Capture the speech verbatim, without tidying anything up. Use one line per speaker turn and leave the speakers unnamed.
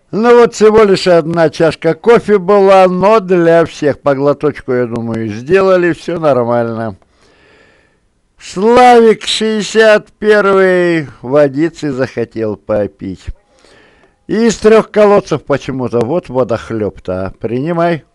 Ну вот всего лишь одна чашка кофе была, но для всех по глоточку, я думаю, сделали, все нормально. Славик шестьдесят первый водицы захотел попить. И из трех колодцев почему-то. Вот водохлеб-то, а. Принимай.